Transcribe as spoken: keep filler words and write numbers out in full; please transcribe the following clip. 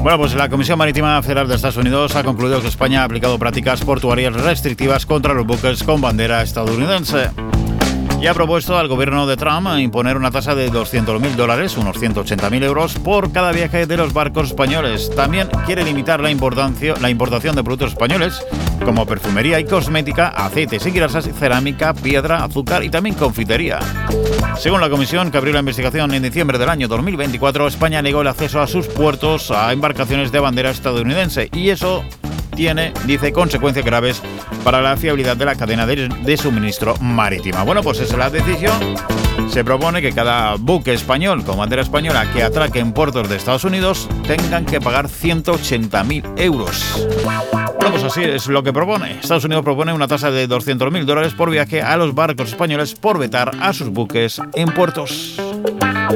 Bueno, pues la Comisión Marítima Federal de Estados Unidos ha concluido que España ha aplicado prácticas portuarias restrictivas contra los buques con bandera estadounidense. Y ha propuesto al gobierno de Trump imponer una tasa de doscientos mil dólares, unos ciento ochenta mil euros, por cada viaje de los barcos españoles. También quiere limitar la, la importación de productos españoles, como perfumería y cosmética, aceites y grasas, cerámica, piedra, azúcar y también confitería. Según la comisión que abrió la investigación en diciembre del año dos mil veinticuatro, España negó el acceso a sus puertos a embarcaciones de bandera estadounidense, y eso tiene, dice, consecuencias graves para la fiabilidad de la cadena de, de suministro marítima. Bueno, pues esa es la decisión. Se propone que cada buque español con bandera española que atraque en puertos de Estados Unidos tengan que pagar ciento ochenta mil euros. Bueno, pues así es lo que propone. Estados Unidos propone una tasa de doscientos mil dólares por viaje a los barcos españoles por vetar a sus buques en puertos.